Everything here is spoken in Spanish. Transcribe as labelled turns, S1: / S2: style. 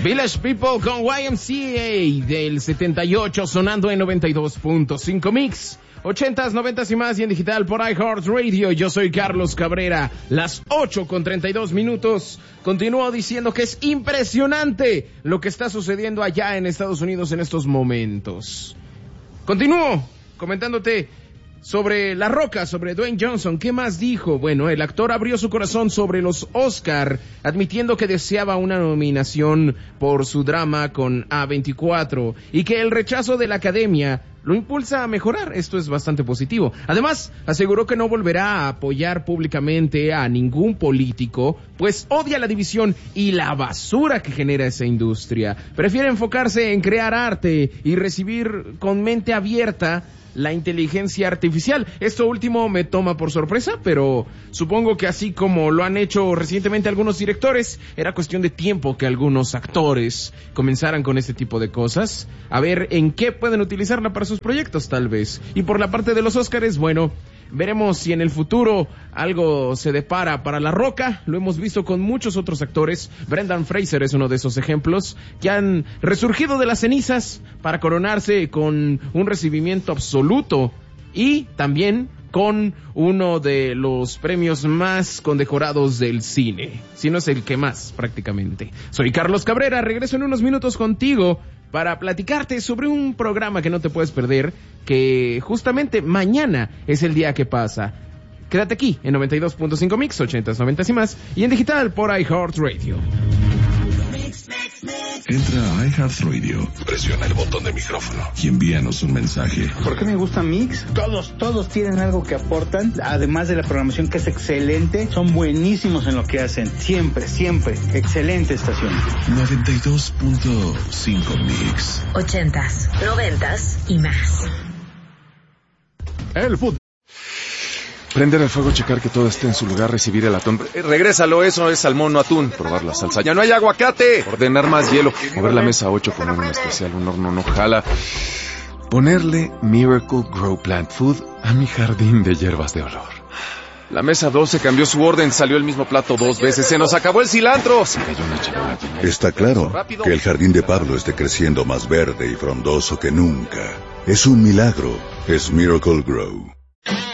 S1: Village People con YMCA del 78 sonando en 92.5 Mix. 80s, 90s y más y en digital por iHeartRadio. Yo soy Carlos Cabrera. Las 8:32. Continúo diciendo que es impresionante lo que está sucediendo allá en Estados Unidos en estos momentos. Continúo comentándote sobre La Roca, sobre Dwayne Johnson. ¿Qué más dijo? Bueno, el actor abrió su corazón sobre los Oscar, admitiendo que deseaba una nominación por su drama con A24 y que el rechazo de la Academia lo impulsa a mejorar. Esto es bastante positivo. Además, aseguró que no volverá a apoyar públicamente a ningún político, pues odia la división y la basura que genera esa industria. Prefiere enfocarse en crear arte y recibir con mente abierta la inteligencia artificial. Esto último me toma por sorpresa, pero supongo que así como lo han hecho recientemente algunos directores, era cuestión de tiempo que algunos actores comenzaran con este tipo de cosas, a ver en qué pueden utilizarla para sus proyectos tal vez. Y por la parte de los Óscares, bueno, veremos si en el futuro algo se depara para La Roca. Lo hemos visto con muchos otros actores. Brendan Fraser es uno de esos ejemplos que han resurgido de las cenizas para coronarse con un recibimiento absoluto y también con uno de los premios más condecorados del cine, si no es el que más prácticamente. Soy Carlos Cabrera, regreso en unos minutos contigo para platicarte sobre un programa que no te puedes perder, que justamente mañana es el día que pasa. Quédate aquí en 92.5 Mix, 80s, 90s y más, y en digital por iHeartRadio.
S2: Entra a iHeartRadio, presiona el botón de micrófono y envíanos un mensaje.
S3: ¿Por qué me gusta Mix? Todos tienen algo que aportan, además de la programación que es excelente, son buenísimos en lo que hacen, siempre, excelente estación.
S2: 92.5 Mix.
S4: 80s, 90s y más.
S5: El fútbol. Prender el fuego, checar que todo esté en su lugar, recibir el atún. Regrésalo, eso es salmón, no atún. Probar la salsa. ¡Ya no hay aguacate! Ordenar más hielo. Mover la mesa 8, poner un especial, un horno no jala. Ponerle Miracle Grow Plant Food a mi jardín de hierbas de olor. La mesa 12 cambió su orden, salió el mismo plato 2 veces. ¡Se nos acabó el cilantro! Se cayó una charola.
S6: Está claro que el jardín de Pablo esté creciendo más verde y frondoso que nunca. Es un milagro. Es Miracle Grow.